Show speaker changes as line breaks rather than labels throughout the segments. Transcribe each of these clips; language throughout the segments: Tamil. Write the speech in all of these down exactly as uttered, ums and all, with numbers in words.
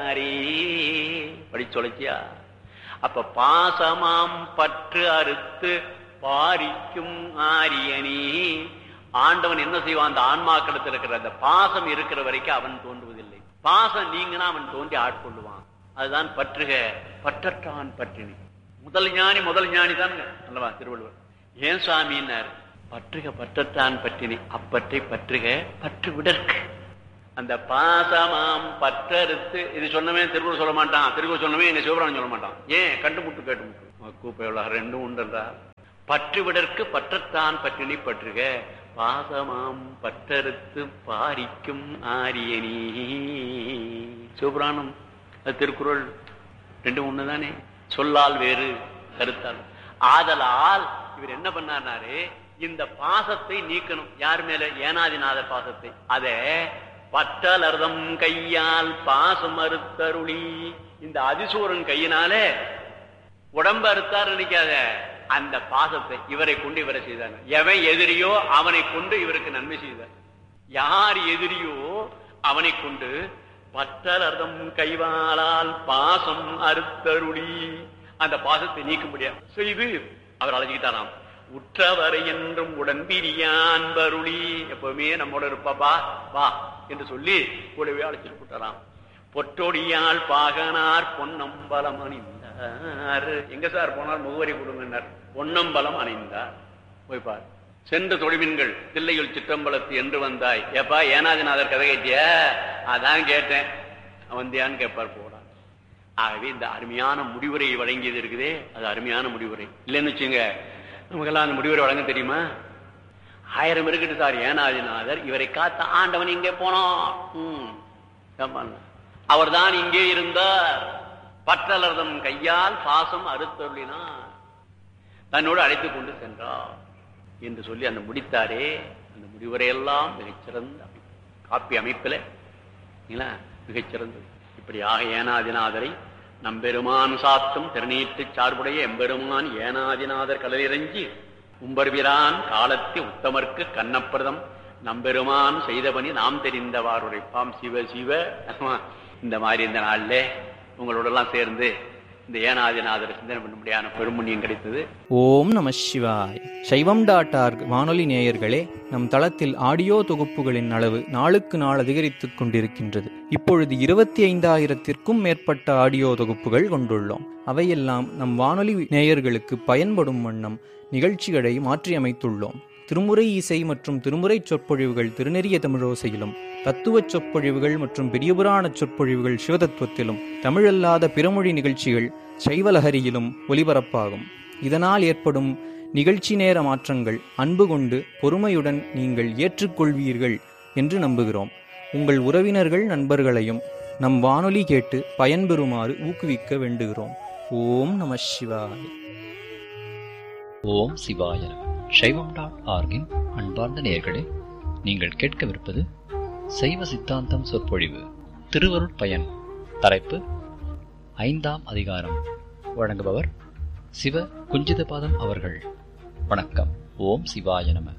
அடியாரே படிச்சொலைச்சியா. அப்ப பாசமாம் பற்று அறுத்து பாரிக்கும் ஆரியனே. ஆண்டவன் என்ன செய்வான்? அந்த ஆன்மாக்களத்தில் இருக்கிற அந்த பாசம் இருக்கிற வரைக்கும் அவன் தோன்றுவதில்லை. பாசம் நீங்கன்னா அவன் தோன்றி ஆட்கொள்ளுவான். அதுதான் பற்றுக பற்றற்றான் பற்றினி. முதல் ஞானி முதல் ஞானி தான் அல்லவா திருவள்ளுவர். ஏன் சுவாமின்னார்? பற்றுக பற்றத்தான் பற்றினி, அப்பற்றை பற்றுக பற்று விடற்கு. அந்த பாசமாம் பற்றறுத்து இது சொன்னவே திருக்குறள் சொல்ல மாட்டான். திருக்குறள் சொன்னவே எங்க சிவபுராணம் சொல்ல மாட்டான். ஏன்? கண்டுமுட்டு கேட்டு கூப்பை ரெண்டும் உண்டா. பற்று விடற்கு பற்றத்தான் பற்றினி பற்றுக பாசமாம் பற்றறுத்து பாரிக்கும் ஆரியனி. சிவபுராணம் அது திருக்குறள் ரெண்டும் ஒண்ணுதானே. சொல்லால் வேறு கருத்தால். ஆதலால் இவர் என்ன பண்ணாரு? இந்த பாசத்தை நீக்கணும். யார் மேல? ஏனாதிநாதர் பாசத்தை. அத பற்றலர்தம் கையால் பாசம் அறுத்தருளி. இந்த அதிசூரன் கையினாலே உடம்பு அறுத்தார் நினைக்காத. அந்த பாசத்தை இவரை கொண்டு இவரை செய்தார். எவன் எதிரியோ அவனை கொண்டு இவருக்கு நன்மை செய்தார். யார் எதிரியோ அவனை கொண்டு பற்றலர்தம் கைவாளால் பாசம் அறுத்தருளி அந்த பாசத்தை நீக்க முடியாது செய்து அவர் அழைச்சிக்கிட்டாராம். உற்றவரை என்றும் உடன்பிரியான் வருளி. எப்பவுமே நம்மோட இருப்பா வா என்று சொல்லி கூடவே அழைச்சிட்டு போட்டாராம். பொற்றொடியால் பாகனார் பொன்னம்பலம் அணிந்தார். எங்க சார் போனார்? முகவரி கொடுங்கன்னார். பொன்னம்பலம் அணிந்தார். போய்பார். சென்று தொழிமின்கள் தில்லையுள் சிற்றம்பலத்து என்று வந்தாய். ஏப்பா ஏனாதிநாதர் கதை கேட்டிய? அதான் கேட்டேன். வந்தியான்னு கேட்பார் போடான். ஆகவே இந்த அருமையான முடிவுரை வழங்கியது இருக்குதே, அது அருமையான முடிவுரை. இல்லைன்னு வச்சுங்க நமக்கெல்லாம் அந்த முடிவுரை வழங்க தெரியுமா? ஆயிரம் இருக்கட்டு சார். ஏனாதிநாதர் இவரை காத்த ஆண்டவன் இங்கே போனோம். அவர் தான் இங்கே இருந்தார். பற்றலர்தம் கையால் பாசம் அறுத்தருளினார். தன்னோடு அழைத்துக் கொண்டு சென்றார் என்று சொல்லி அந்த முடித்தாரே. அந்த முடிவுரையெல்லாம் மிகச்சிறந்த காப்பி அமைப்பில் மிகச்சிறந்தது. இப்படியாக ஏனாதிநாதரை நம்பெருமான் சாத்தும் திருநீட்டு சார்புடைய எம்பெருமான் ஏனாதிநாதர் கடலிறங்கி உம்பர்விரான் காலத்தி உத்தமர்க்கு கண்ணப்பிரதம் நம்பெருமான் செய்தபணி நாம் தெரிந்தவாறுரைப்பாம். சிவ சிவ. இந்த மாதிரி இந்த நாள்ல உங்களோட எல்லாம் சேர்ந்து இந்த ஏனாதிநாதர் சிந்தனை பண்ணும்படியான பெருமுண்ணியம் கிடைத்தது.
ஓம் நம சிவாய். சைவம் டாட் ஆர்க் வானொலி நேயர்களே, நம் தளத்தில் ஆடியோ தொகுப்புகளின் அளவு நாளுக்கு நாள் அதிகரித்துக் கொண்டிருக்கின்றது. இப்பொழுது இருபத்தி ஐந்தாயிரத்திற்கும் மேற்பட்ட ஆடியோ தொகுப்புகள் கொண்டுள்ளோம். அவையெல்லாம் நம் வானொலி நேயர்களுக்கு பயன்படும் வண்ணம் நிகழ்ச்சிகளை மாற்றியமைத்துள்ளோம். திருமுறை இசை மற்றும் திருமுறை சொற்பொழிவுகள் திருநெறிய தமிழோசையிலும், தத்துவச் சொற்பொழிவுகள் மற்றும் பெரியபுராண சொற்பொழிவுகள் சிவதத்துவத்திலும், தமிழல்லாத பிறமொழி நிகழ்ச்சிகள் சைவலஹரியிலும் ஒலிபரப்பாகும். இதனால் ஏற்படும் நிகழ்ச்சி நேர மாற்றங்கள் அன்பு கொண்டு பொறுமையுடன் நீங்கள் ஏற்றுக்கொள்வீர்கள் என்று நம்புகிறோம். உங்கள் உறவினர்கள் நண்பர்களையும் நம் வானொலி கேட்டு பயன்பெறுமாறு ஊக்குவிக்க வேண்டுகிறோம். ஓம் நம சிவாய.
ஓம் சிவாய. சைவம் டாட் ஆர்கின் அன்பார்ந்த நேயர்களே, நீங்கள் கேட்கவிருப்பது சைவ சித்தாந்தம் சொற்பொழிவு திருவருட் பயன். தலைப்பு ஐந்தாம் அதிகாரம். வழங்குபவர் சிவ குஞ்சிதபாதம் அவர்கள். வணக்கம். ஓம் சிவாய நம.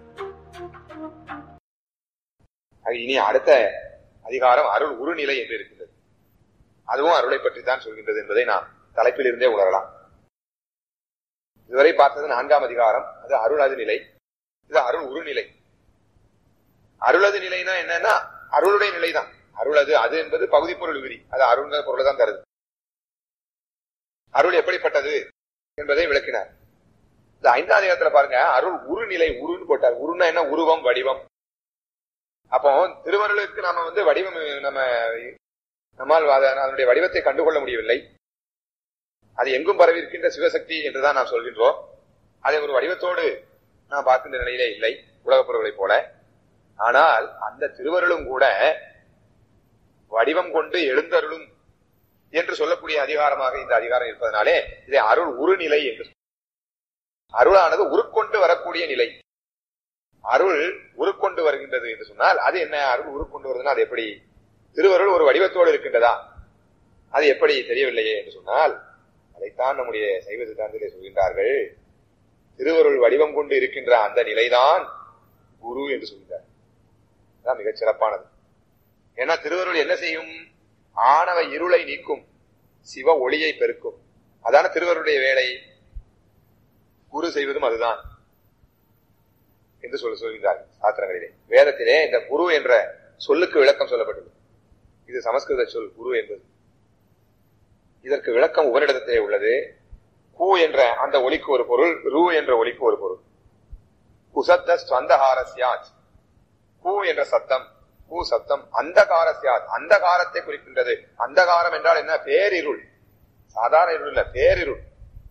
இனி அடுத்த அதிகாரம் அருள் உருநிலை என்று இருக்கின்றது. அதுவும் அருளை பற்றி தான் சொல்கின்றது என்பதை நாம் தலைப்பில் இருந்தே உணரலாம். இதுவரை பார்த்தது நான்காம் அதிகாரம். அது அருளது நிலை. இது அருள் உருநிலை. அருளது நிலைனா என்னன்னா அருளுடைய நிலைதான். அருளது அது என்பது பகுதி பொருள் விதி. அது அருள் பொருளை தான் தருது. அருள் எப்படிப்பட்டது என்பதை விளக்கினார். இந்த ஐந்தாம் அதிகாரத்துல பாருங்க, அருள் உருநிலை. உருன்னு போட்டார். உருன்னா என்ன? உருவம், வடிவம். அப்போ திருவருளுக்கு நாம வந்து வடிவம் நம்ம நம்மால் அதனுடைய வடிவத்தை கண்டுகொள்ள முடியவில்லை. அது எங்கும் பரவி இருக்கின்ற சிவசக்தி என்றுதான் நாம் சொல்கின்றோம். அதை ஒரு வடிவத்தோடு நாம் பார்க்கின்ற நிலையிலே இல்லை, உலகப் பொருள்களை போல. ஆனால் அந்த திருவருளும் கூட வடிவம் கொண்டு எழுந்தருளும் என்று சொல்லக்கூடிய அதிகாரமாக இந்த அதிகாரம் இருப்பதனாலே இதை அருள் உருநிலை என்று. அருளானது உருக்கொண்டு வரக்கூடிய நிலை. அருள் உருக்கொண்டு வருகின்றது என்று சொன்னால் அது என்ன? அருள் உருக்கொண்டு வருதுன்னா அது எப்படி? திருவருள் ஒரு வடிவத்தோடு இருக்கின்றதா? அது எப்படி தெரியவில்லையே என்று சொன்னால், அதைத்தான் நம்முடைய சைவ சித்தாந்தத்திலே சொல்கின்றார்கள். திருவருள் வடிவம் கொண்டு இருக்கின்ற அந்த நிலைதான் குரு என்று சொல்கிறார். மிகச் சிறப்பானது. ஏன்னா திருவருள் என்ன செய்யும்? ஆணவ இருளை நீக்கும், சிவ ஒளியை பெருக்கும். அதான திருவருடைய வேலை. குரு செய்வதும் அதுதான் என்று சொல்ல சொல்கிறார் சாஸ்திரங்களிலே. வேதத்திலே இந்த குரு என்ற சொல்லுக்கு விளக்கம் சொல்லப்பட்டது. இது சமஸ்கிருத சொல் குரு என்பது. இதற்கு விளக்கம் உபனிடத்திலே உள்ளது. கு என்ற அந்த ஒலிக்கு ஒரு பொருள், ரு என்ற ஒலிக்கு ஒரு பொருள். குசத்த ஸ்வந்தகாரஸ்யாத், கு என்ற சத்தம், கு சத்தம் அந்தகாரஸ்யாத், அந்தகாரத்தை குறிக்கின்றது. அந்தகாரம் என்றால் என்ன? பேரிருள். சாதாரண இருள் இல்ல, பேரிருள்.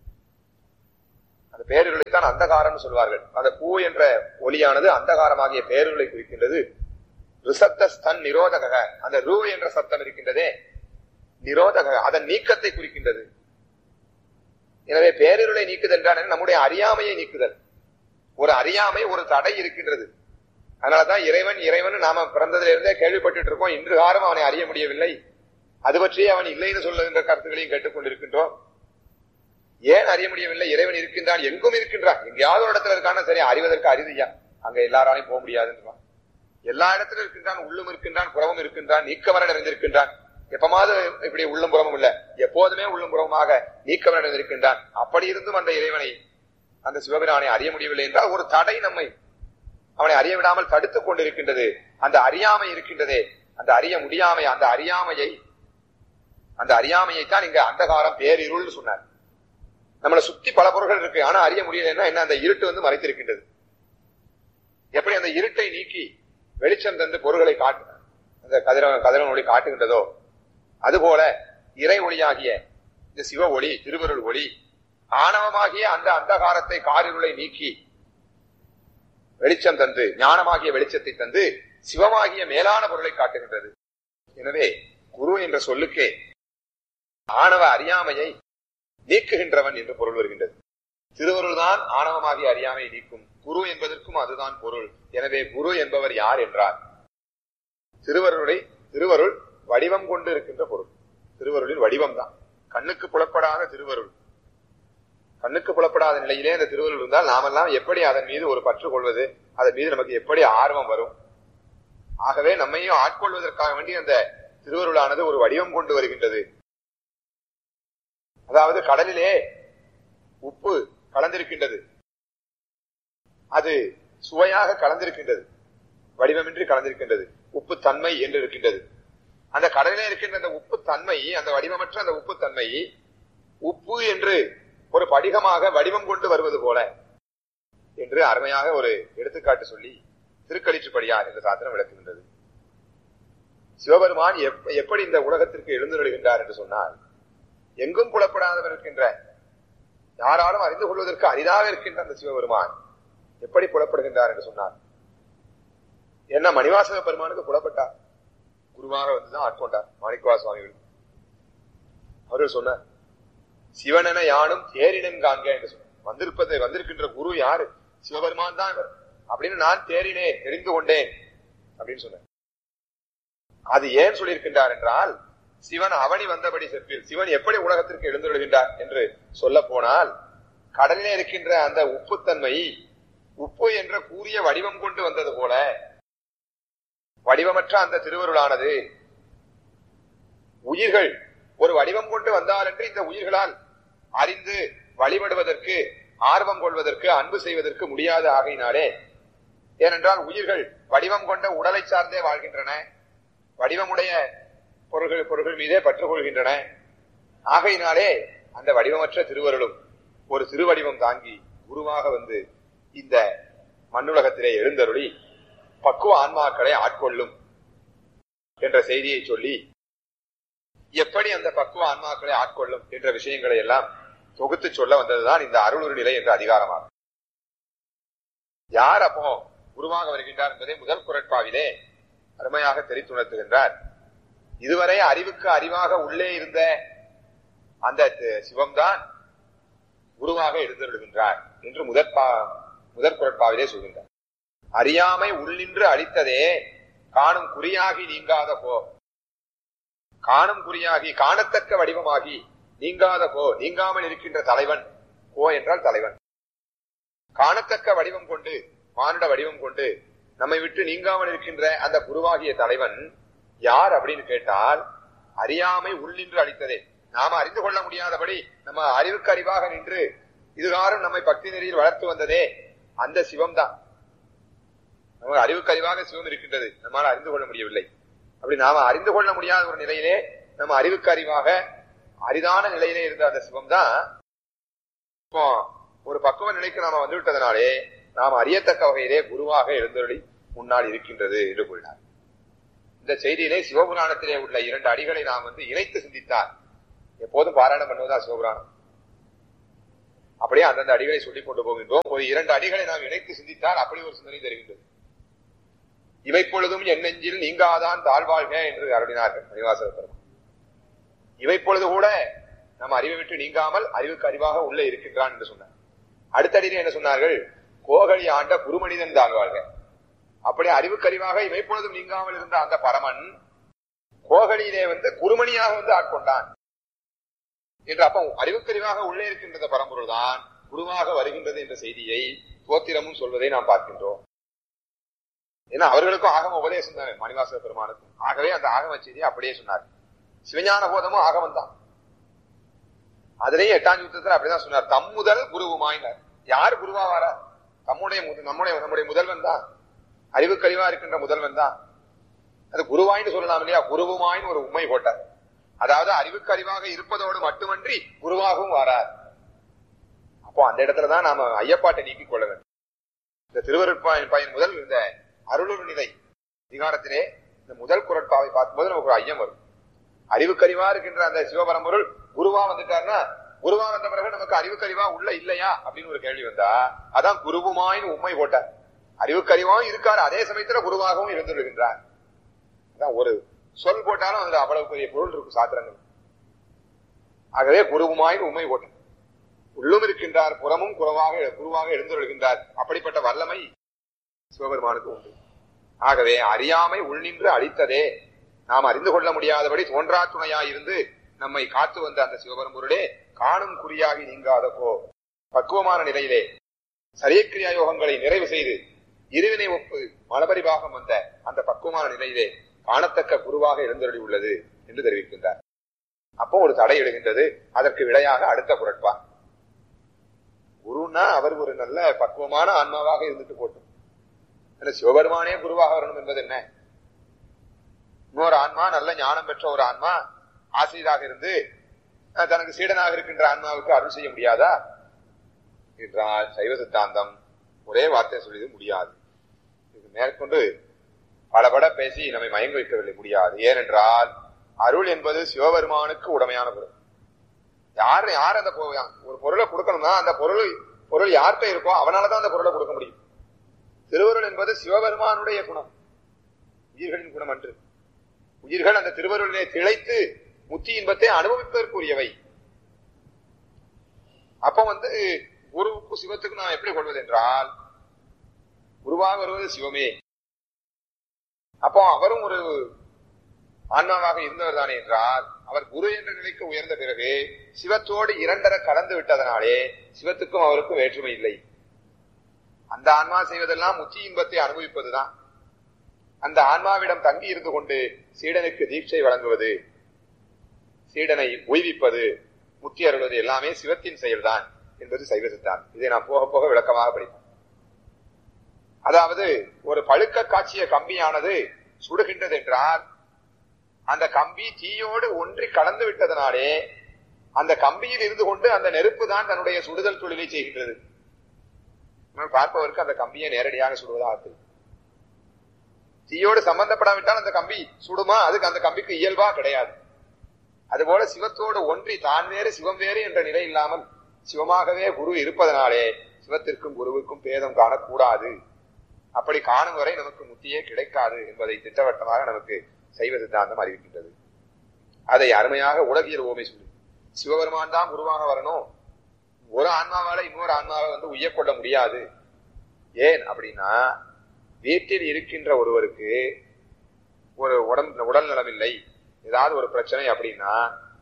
அந்த பேரிருளைத்தான் அந்தகாரம் சொல்வார்கள். அந்த கு என்ற ஒலியானது அந்தகாரமாகிய பேரிருளை குறிக்கின்றது. ரிசப்த ஸ்தன் நிரோதக, அந்த ரு என்ற சத்தம் இருக்கின்றதே நிரோதக, அதன் நீக்கத்தை குறிக்கின்றது. எனவே பேரிருளை நீக்குதல் என்றால் நம்முடைய அறியாமையை நீக்குதல். ஒரு அறியாமை, ஒரு தடை இருக்கின்றது. அதனாலதான் இறைவன் இறைவன் நாம பிறந்ததிலிருந்தே இருந்தே கேள்விப்பட்டு இருக்கோம். இன்று காலம் அவனை அறிய முடியவில்லை. அது பற்றியே அவன் இல்லைன்னு சொல்லுகின்ற கருத்துக்களையும் கேட்டுக்கொண்டிருக்கின்றோம். ஏன் அறிய முடியவில்லை? இறைவன் இருக்கின்றான், எங்கும் இருக்கின்றான். எங்கேயாவது ஒரு இடத்துல இருக்கான சரி, அறிவதற்கு அரிதியா, அங்க எல்லாராலையும் போக முடியாதுன்றான். எல்லா இடத்திலும் இருக்கின்றான், உள்ளும் இருக்கின்றான், புறமும் இருக்கின்றான், நீக்கமர நிறைந்திருக்கின்றான். எப்பமாவது இப்படி உள்ளும் புறமும் இல்ல, எப்போதுமே உள்ளும் புறமாக நீக்கமர நிறைந்திருக்கின்றான். அப்படி இருந்தும் அந்த இறைவனை, அந்த சிவபிரானை அறிய முடியவில்லை என்றால் ஒரு தடை நம்மை அவனை அறிய விடாமல் தடுத்துக் கொண்டிருக்கின்றது. அந்த அறியாமை இருக்கின்றதே, அந்த அறிய முடியாமை, அந்த அறியாமையை அந்த அறியாமையைத்தான் இங்க அந்தகாரம் பேரிருள் சொன்னார். நம்மளை சுத்தி பல பொருள்கள் இருக்கு, ஆனா அறிய முடியலன்னா என்ன? அந்த இருட்டு வந்து மறைத்திருக்கின்றது. எப்படி அந்த இருட்டை நீக்கி வெளிச்சம் தந்து பொருள்களை காட்டு, அந்த கதிர கதிரவன் ஒளி காட்டுகின்றதோ, அதுபோல இறை ஒளியாகிய இந்த சிவ ஒளி, திருவருள் ஒளி ஆணவமாகிய அந்த அந்தகாரத்தை, காரிருளை நீக்கி வெளிச்சம் தந்து, ஞானமாகிய வெளிச்சத்தை தந்து சிவமாகிய மேலான பொருளை காட்டுகின்றது. எனவே குரு என்ற சொல்லுக்கே ஆணவ அறியாமையை நீக்குகின்றவன் என்று பொருள் வருகின்றது. திருவருள் தான் ஆணவமாகிய அறியாமையை நீக்கும். குரு என்பதற்கும் அதுதான் பொருள். எனவே குரு என்பவர் யார் என்றார், திருவருளை திருவருள் வடிவம் கொண்டு இருக்கின்ற பொருள். திருவருளின் வடிவம் தான். கண்ணுக்கு புலப்படாத திருவருள், கண்ணுக்கு புலப்படாத நிலையிலே அந்த திருவருள் இருந்தால் நாமெல்லாம் எப்படி அதன் மீது ஒரு பற்று கொள்வது? அதன் மீது நமக்கு எப்படி ஆர்வம் வரும்? ஆகவே நம்மையும் ஆட்கொள்வதற்காக வேண்டி அந்த திருவருளானது ஒரு வடிவம் கொண்டு வருகின்றது. அதாவது கடலிலே உப்பு கலந்திருக்கின்றது, அது சுவையாக கலந்திருக்கின்றது, வடிவமின்றி கலந்திருக்கின்றது, உப்பு தன்மை என்று இருக்கின்றது. அந்த கடலிலே இருக்கின்ற அந்த உப்பு தன்மை, அந்த வடிவமற்ற அந்த உப்பு தன்மை உப்பு என்று ஒரு படிகமாக வடிவம் கொண்டு வருவது போல என்று அருமையாக ஒரு எடுத்துக்காட்டு சொல்லி திருக்களிற்றுப்படியார் என்ற சாத்திரம் விளக்குகின்றது. சிவபெருமான் எப்படி இந்த உலகத்திற்கு எழுந்துள்ளுகின்றார் என்று சொன்னால், எங்கும் புலப்படாதவர் இருக்கின்ற, யாராலும் அறிந்து கொள்வதற்கு அரிதாக இருக்கின்ற அந்த சிவபெருமான் எப்படி புலப்படுகின்றார் என்று சொன்னார். என்ன மணிவாசக பெருமானுக்கு புலப்பட்டார், குருவாக வந்துதான் ஆட்கொண்டார் மாணிக்கவா சுவாமிகள். அவர்கள் சொன்னார், சிவனென யானும் தேரினம் காண்க என்று சொன்னார். வந்திருப்பது வந்திருக்கின்ற குரு யாரு? சிவபெருமான் தான் இவர் அப்படின்னு நான் தேறினேன், தெரிந்து கொண்டேன் அப்படின்னு சொன்னார். அது ஏன் சொல்லியிருக்கின்றார் என்றால், சிவன் அவனி வந்தபடி செப்பில், சிவன் எப்படி உலகத்திற்கு எழுந்துள்ளுகின்றார் என்று சொல்ல போனால், கடலிலே இருக்கின்ற அந்த உப்புத்தன்மை உப்பு என்ற கூறிய வடிவம் கொண்டு வந்தது போல வடிவமற்ற அந்த திருவருளானது உயிர்கள் ஒரு வடிவம் கொண்டு வந்தால் என்று இந்த உயிர்களால் அறிந்து வழிபடுவதற்கு, ஆர்வம் கொள்வதற்கு, அன்பு செய்வதற்கு முடியாத ஆகையினாலே, ஏனென்றால் உயிர்கள் வடிவம் கொண்ட உடலை சார்ந்தே வாழ்கின்றன, வடிவமுடைய பொருள்கள் பொருள்கள் மீதே பற்றுக் கொள்கின்றன. ஆகையினாலே அந்த வடிவமற்ற திருவருளும் ஒரு திருவடிவம் தாங்கி குருவாக வந்து இந்த மண்ணுலகத்திலே எழுந்தருளி பக்குவ ஆன்மாக்களை ஆட்கொள்ளும் என்ற செய்தியை சொல்லி, எப்படி அந்த பக்குவ ஆன்மாக்களை ஆட்கொள்ளும் என்ற விஷயங்களை எல்லாம் தொகுத்து சொல்ல வந்ததுதான் இந்த அருளுரு நிலை என்ற அதிகாரமாகும். யார் அப்போ குருவாக வருகின்றார் என்பதை முதல் குறட்பாவிலே அருமையாக தெரித்துணர்த்துகின்றார். இதுவரை அறிவுக்கு அறிவாக உள்ளே இருந்த அந்த சிவம்தான் குருவாக எழுந்தருளுகின்றார் என்று முதற்பா முதற் குறட்பாவிலே சொல்கின்றார். அறியாமை உள்ளின்று அளித்ததே காணும் குறியாகி நீங்காத போ, காணும் குறியாகி காணத்தக்க வடிவமாகி நீங்காத போ, நீங்காமல் இருக்கின்ற தலைவன். போ என்றால் தலைவன். காணத்தக்க வடிவம் கொண்டு, மானுட வடிவம் கொண்டு நம்மை விட்டு நீங்காமல் இருக்கின்ற அந்த குருவாகிய தலைவன் யார் அப்படின்னு கேட்டால், அறியாமை உள் நின்று அளித்ததே. நாம அறிந்து கொள்ள முடியாதபடி நம்ம அறிவுக்கு அறிவாக நின்று இதுகாரும் நம்மை பக்தி நெறியில் வளர்த்து வந்ததே அந்த சிவம் தான். நம்ம அறிவுக்கு அறிவாக சிவம் இருக்கின்றது, நம்மால் அறிந்து கொள்ள முடியவில்லை. அப்படி நாம அறிந்து கொள்ள முடியாத ஒரு நிலையிலே நம்ம அறிவுக்கு அறிவாக அரிதான நிலையிலே இருந்த அந்த சிவம் தான் இப்போ ஒரு பக்குவ நிலைக்கு நாம வந்து விட்டதனாலே நாம் அறியத்தக்க வகையிலே குருவாக எழுந்தருளி முன்னால் இருக்கின்றது என்று கூறினார். இந்த செய்தியிலே சிவபுராணத்திலே உள்ள இரண்டு அடிகளை நாம் வந்து இணைத்து சிந்தித்தார். எப்போதும் பாராயணம் பண்ணுவதா சிவபுராணம். அப்படியே அந்தந்த அடிகளை சொல்லிக் கொண்டு போகின்றோம். ஒரு இரண்டு அடிகளை நாம் இணைத்து சிந்தித்தால் அப்படி ஒரு சிந்தனை தருகின்றது. இவை பொழுதும் என் நெஞ்சில் நீங்காதான் தாழ்வாழ்க என்று அருளினார்கள் மணிவாசக பெருமான். இவை பொழுது கூட நம்ம அறிவை விட்டு நீங்காமல் அறிவுக்கு அறிவாக உள்ளே இருக்கின்றான் என்று சொன்னார். அடுத்த அடியில் என்ன சொன்னார்கள்? கோகலி ஆண்ட குருமனிதன் தாழ்வாழ்க. அப்படி அறிவுக்கு அறிவாக இவை பொழுதும் நீங்காமல் இருந்த அந்த பரமன் கோகலியிலே வந்து குருமணியாக வந்து ஆட்கொண்டான் என்று. அப்ப அறிவுக்கறிவாக உள்ளே இருக்கின்ற பரம்பொருள் தான் குருவாக வருகின்றது என்ற செய்தியை தோத்திரமும் சொல்வதை நாம் பார்க்கின்றோம். ஏன்னா அவர்களுக்கும் ஆகம உபதேசம் தானே மணிவாசக பெருமானுக்கும். ஆகவே அந்த ஆகம செய்தியை அப்படியே சொன்னார். சிவஞான போதமும் ஆகமம் தான். அதிலேயே எட்டாம் யுத்தத்தில் அப்படிதான் சொன்னார். தம் முதல் குருவுமாயினார். யார் குருவா வார? தம்முடைய நம்முடைய நம்முடைய முதல்வன் தான், அறிவுக்கறிவா இருக்கின்ற முதல்வன் தான். அது குருவாயின்னு சொல்லலாம் இல்லையா? குருவுமாயின்னு ஒரு உண்மை போட்டார். அதாவது அறிவுக்கு அறிவாக இருப்பதோடு மட்டுமன்றி குருவாகவும் வாரார். அப்போ அந்த இடத்துலதான் நாம ஐயப்பாட்டை நீக்கிக் கொள்ள வேண்டும். இந்த திருவருட்பாயின் முதல் இந்த அருளுரு நிலை அதிகாரத்திலே இந்த முதல் குரட்பாவை பார்க்கும்போது நமக்கு ஒரு ஐயம் வரும். அறிவுக்கறிவா இருக்கின்ற அந்த சிவபரம்பொருள் குருவா வந்துட்டாருன்னா, குருவா வந்த பிறகு நமக்கு அறிவுக்கறிவா உள்ள இல்லையா அப்படின்னு ஒரு கேள்வி வந்தா, அதான் குருவுமாயின்னு உண்மை போட்டார். அறிவுக்கறிவாவும் இருக்காரு, அதே சமயத்துல குருவாகவும் இருந்து விடுகின்றார். அதான் ஒரு சொல் போட்டாலும் அதுல அவ்வளவு பெரிய பொருள் இருக்கும் சாத்திரங்கள். ஆகவே குருவுமாயின் உண்மை போட்டார். உள்ளும் இருக்கின்றார், புறமும் குருவாக குருவாக எழுந்துள்கின்றார். அப்படிப்பட்ட வல்லமை சிவபெருமானுக்கு உண்டு. ஆகவே அறியாமை உள் நின்று அளித்ததே. நாம் அறிந்து கொள்ள முடியாதபடி தோன்றா துணையாயிருந்து நம்மை காத்து வந்த அந்த சிவபெரும்பொருளே காணும் குறியாகி நீங்காத போ பக்குவமான நிலையிலே சரியக்கிரியா யோகங்களை நிறைவு செய்து இருவினை ஒப்பு மலபரிபாகம் வந்த அந்த பக்குவமான நிலையிலே காணத்தக்க குருவாக எழுந்தருளி உள்ளது என்று தெரிவிக்கின்றார். அப்போ ஒரு தடை எழுகின்றது. அதற்கு விடையாக அடுத்த குரட்பா. குருன்னா அவர் ஒரு நல்ல பக்குவமான ஆன்மாவாக இருந்துட்டு போட்டும். சிவபெருமானே குருவாக வரணும் என்பது என்ன? இன்னொரு ஆன்மா நல்ல ஞானம் பெற்ற ஒரு ஆன்மா ஆசிரியராக இருந்து தனக்கு சீடனாக இருக்கின்ற ஆன்மாவுக்கு அருள் செய்ய முடியாதா என்றால் சைவ சித்தாந்தம் ஒரே வார்த்தை சொல்லியது முடியாது. இது மேற்கொண்டு பலபட பேசி நம்மை மயங்க வைக்கவில்லை, முடியாது. ஏனென்றால் அருள் என்பது சிவபெருமானுக்கு உடமையான பொருள். யாரு யார் அந்த ஒரு பொருளை கொடுக்கணும்னா அந்த பொருள் பொருள் யார்கிட்ட இருக்கோ அவனாலதான் அந்த பொருளை கொடுக்க முடியும். திருவருள் என்பது சிவபெருமானுடைய குணம், உயிர்களின் குணம் அன்று. உயிர்கள் அந்த திருவருளிலே திளைத்து முத்தி இன்பத்தை அனுபவிப்பதற்குரியவை. அப்ப வந்து குருவுக்கு சிவத்துக்கு நாம் எப்படி கொள்வது என்றால், குருவாக வருவது சிவமே. அப்போ அவரும் ஒரு ஆன்மாவாக இருந்தவர் தானே என்றால், அவர் குரு என்ற நிலைக்கு உயர்ந்த பிறகு சிவத்தோடு இரண்டரை கலந்து விட்டதனாலே சிவத்துக்கும் அவருக்கும் வேற்றுமை இல்லை. அந்த ஆன்மா செய்வதெல்லாம் முத்தி இன்பத்தை அனுபவிப்பதுதான். அந்த ஆன்மாவிடம் தங்கி இருந்து கொண்டு சீடனுக்கு தீட்சை வழங்குவது, சீடனை உய்விப்பது, முத்தி அருள்வது எல்லாமே சிவத்தின் செயல்தான் என்பது சைவ சித்தாந்தம். இதை நான் போக போக விளக்கமாக படிப்போம். அதாவது ஒரு பழுக்க காட்சிய கம்பியானது சுடுகின்றது என்றால் அந்த கம்பி தீயோடு ஒன்றி கலந்து விட்டதனாலே அந்த கம்பியில் இருந்து கொண்டு அந்த நெருப்பு தான் தன்னுடைய சுடுதல் தொழிலை செய்கின்றது. பார்ப்பவருக்கு அந்த கம்பியை நேரடியாக சுடுவதாக தீயோடு சம்பந்தப்படாவிட்டால் அந்த கம்பி சுடுமா? அதுக்கு அந்த கம்பிக்கு இயல்பா கிடையாது. அதுபோல சிவத்தோடு ஒன்றி தான் வேறு சிவம் வேறு என்ற நிலை இல்லாமல் சிவமாகவே குரு இருப்பதனாலே சிவத்திற்கும் குருவுக்கும் பேதம் காணக்கூடாது. அப்படி காணும் வரை நமக்கு முத்தியே கிடைக்காது என்பதை திட்டவட்டமாக நமக்கு சைவ சித்தாந்தம் அறிவிக்கின்றது. அதை அருமையாக உலகியல் ஓமை சொல்லி, சிவபெருமான் தான் குருவாக வரணும், ஒரு ஆன்மாவால இன்னொரு ஆன்மாவை வந்து உய்யக்கொள்ள முடியாது. ஏன் அப்படின்னா, வீட்டில் இருக்கின்ற ஒருவருக்கு ஒரு உடம்பு உடல் நலமில்லை, ஏதாவது ஒரு பிரச்சனை அப்படின்னா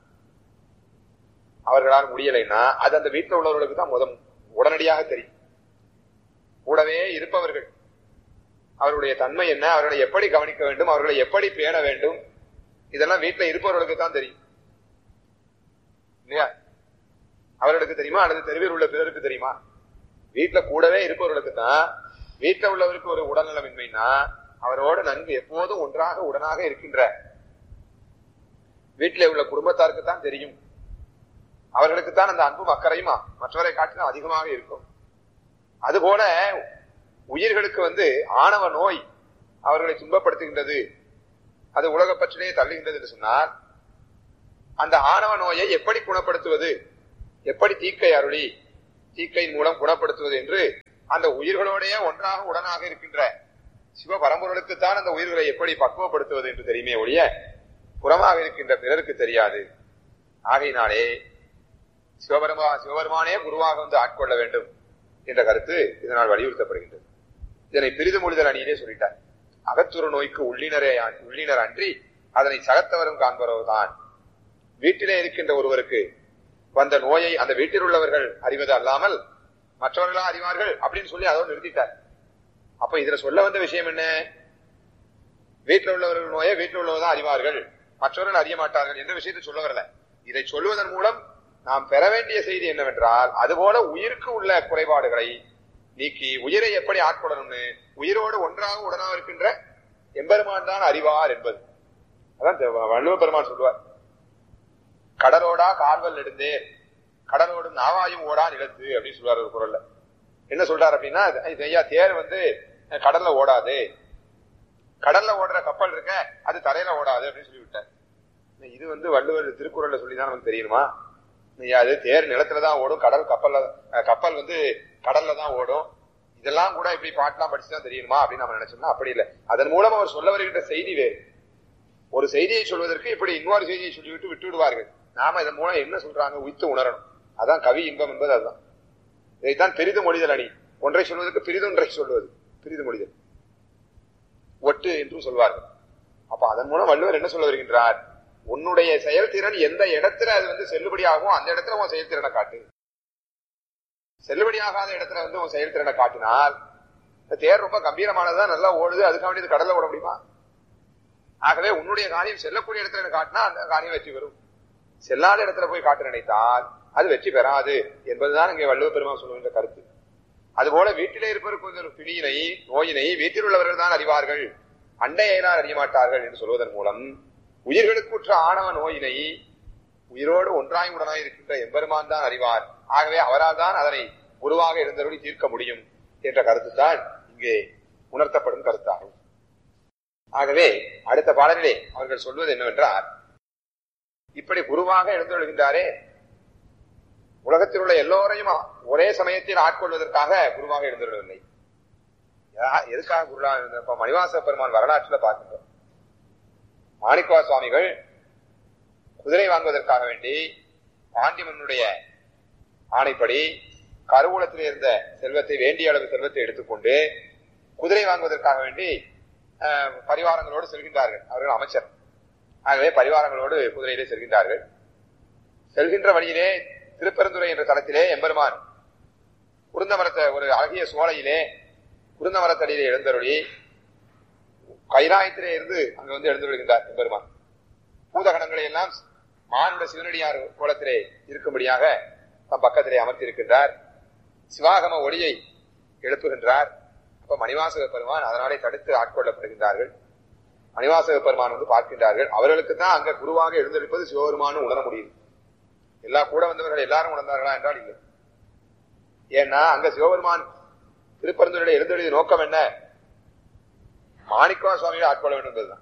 அவர்களால் முடியலைன்னா அது அந்த வீட்டில் உள்ளவர்களுக்கு தான் முதல் உடனடியாக தெரியும். கூடவே இருப்பவர்கள் அவருடைய தன்மை என்ன, அவர்களை எப்படி கவனிக்க வேண்டும், அவர்களை எப்படி பேண வேண்டும், இதெல்லாம் வீட்டுல இருப்பவர்களுக்கு தான் தெரியும் இல்லையா? அவர்களுக்கு தெரியுமா அல்லது தெருவில் உள்ள பிறருக்கு தெரியுமா? வீட்டுல கூடவே இருப்பவர்களுக்கு தான். வீட்டுல உள்ளவருக்கு ஒரு உடல்நலமின்மைனா அவரோடு நன்கு எப்போதும் ஒன்றாக உடனாக இருக்கின்ற வீட்டிலே உள்ள குடும்பத்தாருக்கு தான் தெரியும். அவர்களுக்கு தான் அந்த அன்பும் அக்கறையுமா மற்றவரை காட்டிலும் அதிகமாக இருக்கும். அதுபோல உயிர்களுக்கு வந்து ஆணவ நோய் அவர்களை துன்பப்படுத்துகின்றது, அது உலக பற்றிலே தள்ளுகின்றது என்று சொன்னால், அந்த ஆணவ நோயை எப்படி குணப்படுத்துவது, எப்படி தீக்கை அருளி தீக்கையின் மூலம் குணப்படுத்துவது என்று அந்த உயிர்களோடைய ஒன்றாக உடனாக இருக்கின்ற சிவ பரம்பொருளுக்குத்தான் அந்த உயிர்களை எப்படி பக்குவப்படுத்துவது என்று தெரியுமே ஒழிய புறமாக இருக்கின்ற பிறருக்கு தெரியாது. ஆகையினாலே சிவபெருமா சிவபெருமானே குருவாக வந்து ஆட்கொள்ள வேண்டும் என்ற கருத்து இதனால் வலியுறுத்தப்படுகின்றது. இதனை பிரிது மொழிதல் அணியிலே சொல்லிட்டார். அகத்துறு நோய்க்கு உள்ளினரே உள்ளினர் அன்றி அதனை சகத்தவரும் காண்பவர்தான். வீட்டிலே இருக்கின்ற ஒருவருக்கு வந்த நோயை அந்த வீட்டில் உள்ளவர்கள் அறிவது அல்லாமல் மற்றவர்களா அறிவார்கள் அப்படின்னு சொல்லி அதோடு நிறுத்திட்டார். அப்ப இதுல சொல்ல வந்த விஷயம் என்ன? வீட்டில் உள்ளவர்கள் நோயை வீட்டில் உள்ளவர்தான் அறிவார்கள், மற்றவர்கள் அறிய மாட்டார்கள் என்ற விஷயத்தை சொல்ல வரல. இதை சொல்வதன் மூலம் நாம் பெற வேண்டிய செய்தி என்னவென்றால், அதுபோல உயிருக்கு உள்ள குறைபாடுகளை நீக்கி உயிரை எப்படி ஆட்கொள்ளணும்னு உயிரோடு ஒன்றாக உடனாக இருக்கின்ற எம்பெருமான் தான் அறிவார் என்பது. அதான் வள்ளுவ பெருமான் சொல்லுவார், கடலோடா கால்வல் எடுந்தே கடலோடு நாவாயும் ஓடா நிலத்து அப்படின்னு சொல்றாரு ஒரு குரல்ல. என்ன சொல்றாரு அப்படின்னா, ஐயா தேர் வந்து கடல்ல ஓடாது, கடல்ல ஓடுற கப்பல் இருக்க அது தரையில ஓடாது அப்படின்னு சொல்லி விட்டார். இது வந்து வள்ளுவர் திருக்குறள்ல சொல்லிதான் நமக்கு தெரியுமா? அது தேர் நிலத்துலதான் ஓடும், கடல் கப்பல்ல கப்பல் வந்து கடல்ல தான் ஓடும், இதெல்லாம் கூட இப்படி பாட்டெல்லாம் படிச்சுதான் தெரியணுமா அப்படின்னு நம்ம நினைச்சோம்னா அப்படி இல்லை. அதன் மூலம் அவர் சொல்ல வருகின்ற செய்தி வேறு. ஒரு செய்தியை சொல்வதற்கு இப்படி இன்னொரு செய்தியை சொல்லிவிட்டு விட்டு விடுவார்கள். நாம இதன் மூலம் என்ன சொல்றாங்க உய்த்து உணரணும். அதான் கவி இன்பம் என்பது. அதுதான் இதைத்தான் பெரிது மொழிதல் அணி. ஒன்றை சொல்வதற்கு பிரிதொன்றை சொல்வது பிரிது மொழிதல், ஒட்டு என்றும் சொல்வார்கள். அப்ப அதன் மூலம் வள்ளுவர் என்ன சொல்ல வருகின்றார்? உன்னுடைய செயல்திறன் எந்த இடத்துல அது வந்து செல்லுபடியாகும் அந்த இடத்துல உன் செயல்திறனை காட்டு. செல்லுபடியாகாத இடத்துல வந்து உன் செயல்திறனை காட்டினால், தேர் ரொம்ப கம்பீரமானதான் நல்லா ஓடுது, அதுக்காக வேண்டியது கடல்ல ஓட முடியுமா? ஆகவே உன்னுடைய காரியம் செல்லக்கூடிய இடத்துல காட்டினா அந்த காரியம் வெற்றி பெறும். செல்லாத இடத்துல போய் காட்ட நினைத்தால் அது வெற்றி பெறாது என்பதுதான் இங்கே வள்ளுவ பெருமான் சொல்லுகின்ற கருத்து. அதுபோல வீட்டிலே இருப்பவருக்கு ஒரு பிணியினை நோயினை வீட்டில் உள்ளவர்கள் தான் அறிவார்கள், அண்டையினால் அறிய மாட்டார்கள் என்று சொல்வதன் மூலம் உயிர்களுக்குற்ற ஆணவ நோயினை உயிரோடு ஒன்றாய் உடனாய் இருக்கின்ற எம்பெருமான் தான் அறிவார். ஆகவே அவரால் தான் அதனை உருவாக இருந்தவரை தீர்க்க முடியும் என்ற கருத்து தான் இங்கே உணர்த்தப்படும் கருத்தாகும். ஆகவே அடுத்த பாடலிலே அவர்கள் சொல்வது என்னவென்றால், இப்படி குருவாக எழுந்தொழுகின்றாரே, உலகத்தில் உள்ள எல்லோரையும் ஒரே சமயத்தில் ஆட்கொள்வதற்காக குருவாக எழுந்தொழவில்லை. எதுக்காக குருவாக இருந்த மணிவாச பெருமான் வரலாற்றுல பார்க்கின்றோம். மாணிக்கவா சுவாமிகள் குதிரை வாங்குவதற்காக வேண்டி பாண்டியமன்னுடைய ஆணைப்படி கருவூலத்தில் இருந்த செல்வத்தை வேண்டிய அளவு செல்வத்தை எடுத்துக்கொண்டு குதிரை வாங்குவதற்காக வேண்டி பரிவாரங்களோடு செல்கின்றார்கள். அவர்கள் அமைச்சர். ஆகவே பரிவாரங்களோடு குதிரையிலே செல்கின்றார்கள். செல்கின்ற வழியிலே திருப்பெருந்துறை என்ற தலத்திலே எம்பெருமான் குருந்த மரத்தை ஒரு அழகிய சோலையிலே குருந்த மரத்தடியிலே எழுந்தருளி கைலாயத்திலே இருந்து அங்கு வந்து எழுந்தருளுகின்றார் எம்பெருமான். பூதகணங்களை எல்லாம் மானுட சிவனடியார் கோலத்திலே இருக்கும்படியாக தம் பக்கத்திலே அமர்த்தி இருக்கின்றார். சிவாகம ஒளியை எழுப்புகின்றார். அப்ப மணிவாசக பெருமான் அதனாலே தடுத்து ஆட்கொள்ளப்படுகின்றார்கள். மணிவாசக பெருமான் வந்து பார்க்கின்றார்கள். அவர்களுக்கு தான் அங்க குருவாக எழுந்தெடுப்பது சிவபெருமானு உணர முடியும். எல்லா கூட வந்தவர்கள் எல்லாரும் உணர்ந்தார்களா என்றால் இல்லை. ஏன்னா அங்க சிவபெருமான் திருப்பரந்துரையில எழுந்தெழுதிய நோக்கம் என்ன? மாணிக்கவா சுவாமிகளை ஆட்கொள்ள வேண்டும் என்பதுதான்.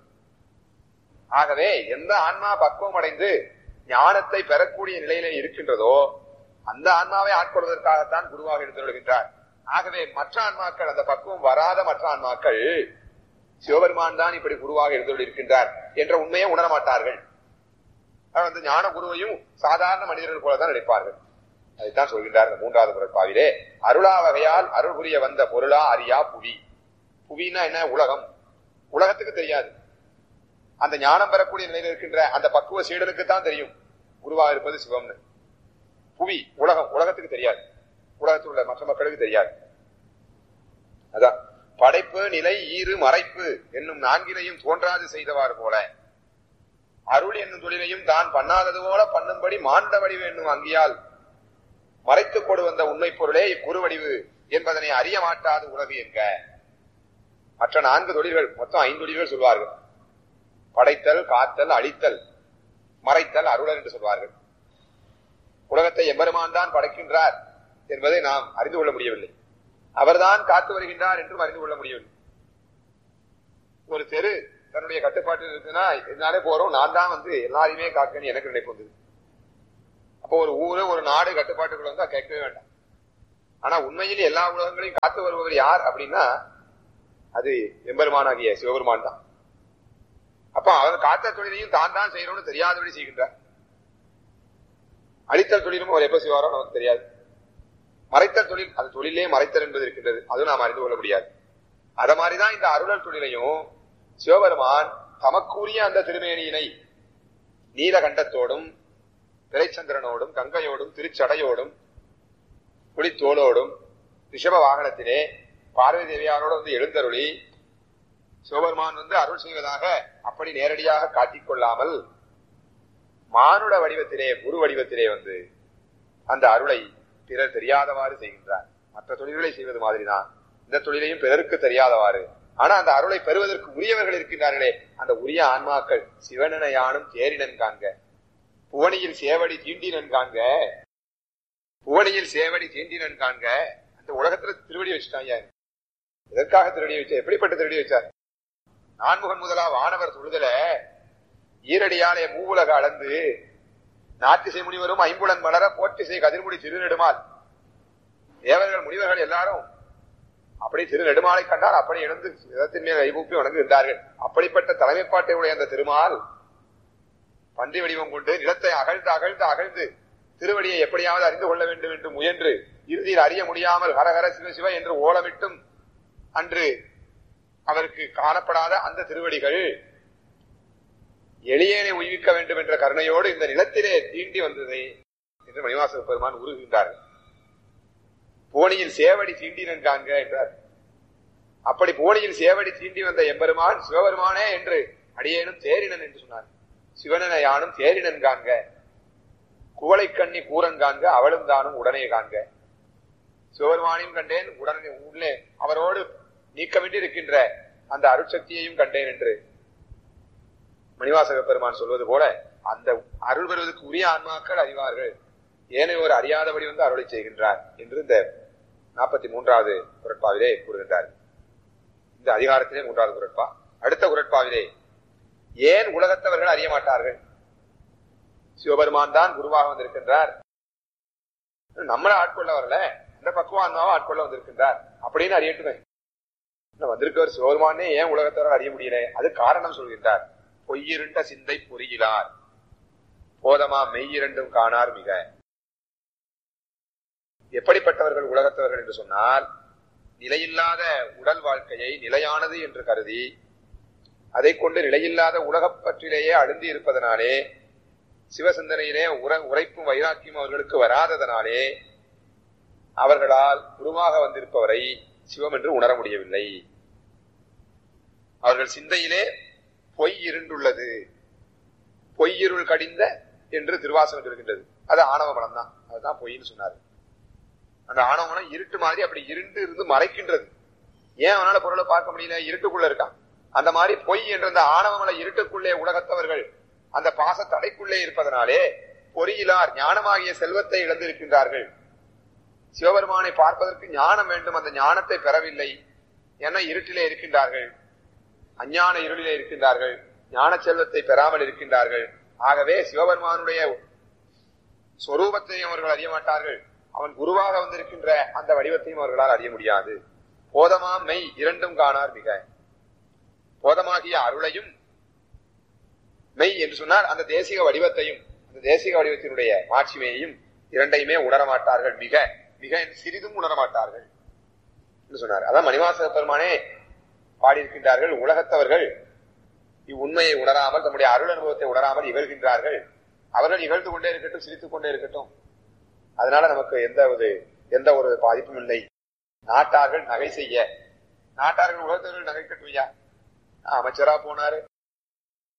ஆகவே எந்த ஆன்மா பக்குவம் அடைந்து ஞானத்தை பெறக்கூடிய நிலையிலே இருக்கின்றதோ அந்த ஆன்மாவை ஆட்கொள்வதற்காகத்தான் குருவாக எழுந்தருளுகின்றார். ஆகவே மற்ற ஆன்மாக்கள், அந்த பக்குவம் வராத மற்ற ஆன்மாக்கள் சிவபெருமான் தான் இப்படி குருவாக எழுந்தருள் இருக்கின்றார் என்ற உண்மையை உணர மாட்டார்கள். அந்த ஞான குருவையும் சாதாரண மனிதர்கள் போலதான் நினைப்பார்கள். அதைத்தான் சொல்கின்றார் இந்த மூன்றாவது குறட்பாவிலே. அருளா வகையால் அருள் புரிய வந்த பொருளா அறியா புவி. புவின்னா என்ன? உலகம். உலகத்துக்கு தெரியாது. அந்த ஞானம் பெறக்கூடிய நிலையில் இருக்கின்ற அந்த பக்குவ சீடனுக்கு தான் தெரியும் குருவாக இருப்பது சிவம்னு. புவி உலகம், உலகத்துக்கு தெரியாது. உலகத்தில் உள்ள மற்ற மக்களுக்கு தெரியாது. அதான் படைப்பு நிலை ஈறு மறைப்பு என்னும் நான்கினையும் தோன்றாது செய்தவாறு போல அருள் என்னும் தொழிலையும் தான் பண்ணாதது போல பண்ணும்படி மாண்ட வடிவு என்னும் அங்கியால் மறைத்துக் கொடு வந்த உண்மை பொருளே இக்குறு வடிவு என்பதனை அறிய மாட்டாது உலகு என்க. மற்ற நான்கு தொழில்கள் மொத்தம் ஐந்து தொழில்கள் சொல்வார்கள். படைத்தல், காத்தல், அழித்தல், மறைத்தல், அருளல் என்று சொல்வார்கள். உலகத்தை எம்பெருமான் தான் படைக்கின்றார் என்பதை நாம் அறிந்து கொள்ள முடியவில்லை. அவர்தான் காத்து வருகின்றார் என்றும் அறிந்து கொள்ள முடியவில்லை. ஒரு தெரு தன்னுடைய கட்டுப்பாட்டில் இருக்குன்னா என்னாலே போறோம், நான் தான் வந்து எல்லாரையுமே காக்கன்னு எனக்கு நினைப்பு வந்தது. அப்போ ஒரு ஊரு ஒரு நாடு கட்டுப்பாட்டுக்குள்ள வந்தா கேட்கவே வேண்டாம். ஆனா உண்மையில் எல்லா உலகங்களையும் காத்து வருபவர் யார் அப்படின்னா அது எம்பெருமானாகிய சிவபெருமான் தான். அப்ப அவர் காத்த தொழிலையும் தான் தான் செய்யணும்னு தெரியாதபடி செய்கின்றார். அழித்தல் தொழிலும் அவர் எப்ப செய்வாரோ நமக்கு தெரியாது. மறைத்தல் தொழில், அது தொழிலே மறைத்தல் என்பது இருக்கின்றது, அதுவும் நாம் அறிந்து கொள்ள முடியாது. அத மாதிரிதான் இந்த அருளல் தொழிலையும் சிவபெருமான் தமக்குரிய அந்த திருமேனியினை நீலகண்டத்தோடும் திரைச்சந்திரனோடும் கங்கையோடும் திருச்சடையோடும் புலித்தோளோடும் ரிஷப வாகனத்திலே பார்வதி தேவியாரோடு வந்து எழுந்தருளி சிவபெருமான் வந்து அருள் செய்வதாக அப்படி நேரடியாக காட்டிக் கொள்ளாமல் மானுட வடிவத்திலே குரு வடிவத்திலே வந்து அந்த அருளை பிறர் தெரியாதவாறு செய்கின்றார். மற்ற தொழில்களை செய்வது மாதிரிதான் இந்த தொழிலையும் பிறருக்கு தெரியாதவாறு. ஆனா அந்த அருளை பெறுவதற்கு உரியவர்கள் இருக்கின்றார்களே, அந்த உரிய ஆன்மாக்கள் சிவனென யானும் தேரினன் காண்க, புவனியில் சேவடி தீண்டினன் காண்க, புவனியில் சேவடி தீண்டினன் காண்க. அந்த உலகத்துல திருவடி வச்சுட்டாங்க. எதற்காக திருவடி வச்சா? எப்படிப்பட்ட திருவடி வச்சார்? நான்முகன் முதலா வானவர் தொழுதல ஈரடியாலே மூவுலக அளந்து நாட்டிசை முனிவரும் ஐம்புலன் மலர போற்றிசை கதிர்முடி திருநெடுமால். தேவர்கள் முனிவர்கள் எல்லாரும் அப்படி திருநெடுமாலை கண்டால் அப்படி எழுந்து விதத்தின் மேல் கைகூப்பி வணங்குகின்றார்கள். அப்படிப்பட்ட தலைமைப்பாட்டை உடைய அந்த திருமால் பன்றி வடிவம் கொண்டு நிலத்தை அகழ்ந்து அகழ்ந்து அகழ்ந்து திருவடியை எப்படியாவது அறிந்து கொள்ள வேண்டும் என்று முயன்று இறுதியில் அறிய முடியாமல் ஹரஹர சிவ சிவ என்று ஓலமிட்டும் அன்று அவருக்கு காணப்படாத அந்த திருவடிகள் எளியனை உய்விக்க வேண்டும் என்ற கருணையோடு இந்த நிலத்திலே தீண்டி வந்ததை என்று மணிவாசக பெருமான் உருகுகின்றார்கள். போனியில் சேவடி தீண்டினன் காண்க என்றார். அப்படி போனியில் சேவடி தீண்டி வந்த எம்பெருமான் சிவபெருமானே என்று அடியேனும் தேரினன் என்று சொன்னார். சிவனென யானும் தேரினன் காண்க, குவளை கண்ணி கூரன் காண்க, அவளும் தானும் உடனே காண்க. சிவபெருமானையும் கண்டேன், உடனே உள்ளே அவரோடு நீக்க வேண்டி இருக்கின்ற அந்த அருட்சக்தியையும் கண்டேன் என்று மணிவாசக பெருமான் சொல்வது போல அந்த அருள் பெறுவதற்கு உரிய ஆன்மாக்கள் அறிவார்கள், ஏனையோர் அறியாதபடி வந்து அருளை செய்கின்றார் என்று இந்த நாற்பத்தி மூன்றாவது குரட்பாவிலே கூறுகின்றார். இந்த அதிகாரத்திலே மூன்றாவது குரட்பா. அடுத்த குரட்பாவிலே ஏன் உலகத்தவர்கள் அறிய மாட்டார்கள்? சிவபெருமான் தான் குருவாக வந்திருக்கின்றார், நம்மள ஆட்கொள்ள வரல, இந்த பக்குவான்மாவை ஆட்கொள்ள வந்திருக்கின்றார் அப்படின்னு அறியட்டுமே. வந்திருக்கவர் சிவபெருமானே ஏன் உலகத்தவர்கள் அறிய முடியல? அது காரணம் சொல்கின்றார். பொய்யிருண்ட சிந்தை பொறியிலார் போதமா மெய்யிரண்டும் காணார் மிக. எப்படிப்பட்டவர்கள் உலகத்தவர்கள் என்று சொன்னால், நிலையில்லாத உடல் வாழ்க்கையை நிலையானது என்று கருதி அதை கொண்டு நிலையில்லாத உலகப் பற்றிலேயே அழுந்தி இருப்பதனாலே, சிவசிந்தனையிலே உர உரைப்பும் வைராக்கியம் அவர்களுக்கு வராததனாலே அவர்களால் குருவாக வந்திருப்பவரை சிவம் என்று உணர முடியவில்லை. அவர்கள் சிந்தையிலே பொய் இருண்டுள்ளது, பொய்யிருள் கடிந்த என்று திருவாசகம் இருக்கின்றது. அது ஆணவ மனம் தான், அதுதான் பொய்ன்னு சொன்னாரு. அந்த ஆணவ மனம் இருட்டு மாதிரி அப்படி இருண்டு இருந்து மறைக்கின்றது. ஏன் அவனால பொருளை பார்க்க முடியல? இருட்டுக்குள்ள இருக்கான். அந்த மாதிரி பொய் என்ற அந்த ஆணவ மலை இருட்டுக்குள்ளே உலகத்தவர்கள் அந்த பாச தடைக்குள்ளே இருப்பதனாலே பொறியிலார் ஞானமாகிய செல்வத்தை இழந்திருக்கின்றார்கள். சிவபெருமானை பார்ப்பதற்கு ஞானம் வேண்டும், அந்த ஞானத்தை பெறவில்லை. என இருட்டிலே இருக்கின்றார்கள், அஞ்ஞான இருளிலே இருக்கின்றார்கள், ஞான செல்வத்தை பெறாமல் இருக்கின்றார்கள். ஆகவே சிவபெருமானுடைய சொரூபத்தையும் அவர்கள் அறிய மாட்டார்கள், அவன் குருவாக வந்திருக்கின்ற அந்த வடிவத்தையும் அவர்களால் அறிய முடியாது. போதமா மெய் இரண்டும் காணார் மிக. போதமாகிய அருளையும் மெய் என்று சொன்னார் அந்த தேசிக வடிவத்தையும், அந்த தேசிக வடிவத்தினுடைய மாட்சிமையையும் இரண்டையுமே உணரமாட்டார்கள், மிக மிக சிறிதும் உணரமாட்டார்கள் என்று சொன்னார். அதான் மணிவாசக பெருமானே பாடியிருக்கின்றார்கள், உலகத்தவர்கள் இவ்வுண்மையை உணராமல் தம்முடைய அருள் அனுபவத்தை உணராமல் இகழ்கின்றார்கள். அவர்கள் இகழ்ந்து கொண்டே இருக்கட்டும், சிரித்துக் கொண்டே இருக்கட்டும், அதனால நமக்கு எந்த ஒரு எந்த ஒரு பாதிப்பும் இல்லை. நாட்டார்கள் நகை செய்ய, நாட்டார்கள் உலகத்தவர்கள் நகை கட்டுவியா? அமைச்சரா போனாரு,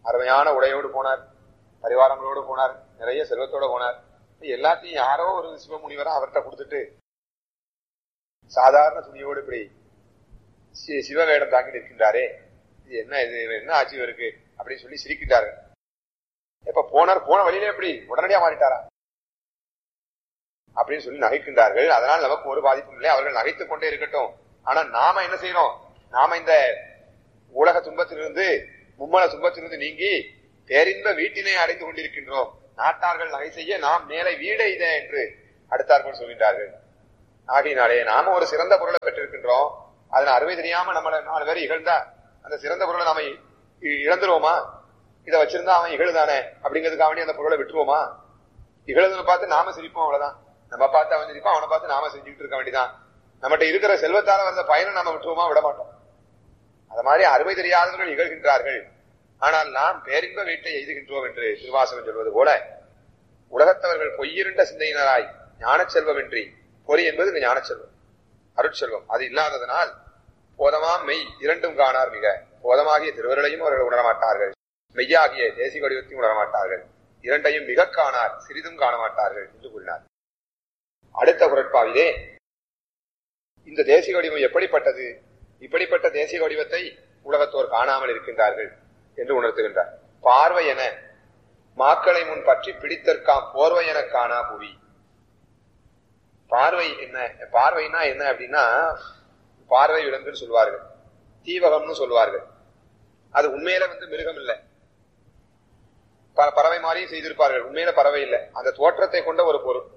அருமையான உடையோடு போனார், பரிவாரங்களோடு போனார், நிறைய செல்வத்தோட போனார். எல்லாத்தையும் யாரோ ஒரு சிவமுனிவரா அவர்கிட்ட கொடுத்துட்டு சாதாரண துணியோடு இப்படி சிவவேடம் தாக்கி நிற்கின்றாரே, இது என்ன, இது என்ன ஆட்சி இருக்கு அப்படின்னு சொல்லி சிரிக்கின்றாரு. இப்ப போனார், போன வழியில எப்படி உடனடியா மாறிட்டாரா அப்படின்னு சொல்லி நகைக்கின்றார்கள். அதனால் நமக்கு ஒரு பாதிப்பும் இல்லை, அவர்கள் நகைத்துக் கொண்டே இருக்கட்டும். ஆனா நாம என்ன செய்யறோம்? நாம இந்த உலக துன்பத்திலிருந்து, மும்மல துன்பத்திலிருந்து நீங்கி பேரின்ப வீட்டினை அடைந்து கொண்டிருக்கின்றோம். நாட்டார்கள் நகை செய்ய நாம் மேலே வீடை இதை என்று அடுத்தார்கள் சொல்கின்றார்கள். ஆகையினாலே நாம ஒரு சிறந்த பொருளை பெற்றிருக்கின்றோம். அதன் அருமை தெரியாம நம்மள நாலு பேர் இகழ்ந்தா அந்த சிறந்த பொருளை நாம இழந்துருவோமா? இதை வச்சிருந்தா அவன் இகழுதானே அப்படிங்கிறதுக்காக வேண்டி அந்த பொருளை விட்டுருவோமா? இகழுதனை பார்த்து நாம சிரிப்போம், அவ்வளவுதான். நம்ம பார்த்து அவன் சிரிப்பான், அவனை பார்த்து நாம செஞ்சுக்கிட்டு இருக்க வேண்டியதான். நம்மகிட்ட இருக்கிற செல்வத்தால வந்த பயனை நாம விட்டுருவோமா? விட மாட்டோம். அது மாதிரி அருமை தெரியாதவர்கள் இகழ்கின்றார்கள், ஆனால் நாம் பேரின்ப வீட்டை எய்துகின்றோம் என்று திருவாசகம் சொல்வது போல, உலகத்தவர்கள் பொய்யிருண்ட சிந்தையினராய் ஞான செல்வமின்றி, பொறி என்பது இந்த ஞான செல்வம், அருட்செல்வம், அது இல்லாததனால் போதமாம் மெய் இரண்டும் காணார். மிக போதமாகிய திருவருளையும் அவர்கள் உணரமாட்டார்கள், மெய்யாகிய தேசிக வடிவத்தையும் உணரமாட்டார்கள், இரண்டையும் மிக காணார், சிறிதும் காண மாட்டார்கள் என்று கூறினார். அடுத்த குறட்பாவிலே இந்த தேசிக வடிவம் எப்படிப்பட்டது, இப்படிப்பட்ட தேசிக வடிவத்தை உலகத்தோர் காணாமல் இருக்கின்றார்கள் என்று உணர்த்துகின்றார். பார்வை என மாக்களை முன் பற்றி பிடித்தற்காம் போர்வை என காணா புவி. பார்வை என்ன, பார்வைனா என்ன அப்படின்னா, பார்வை விலங்குன்னு சொல்வார்கள், தீவகம்னு சொல்வார்கள். அது உண்மையில வந்து மிருகம் இல்லை, பறவை மாதிரியும் செய்திருப்பார்கள், உண்மையில பறவை இல்லை, அந்த தோற்றத்தை கொண்ட ஒரு பொருள்.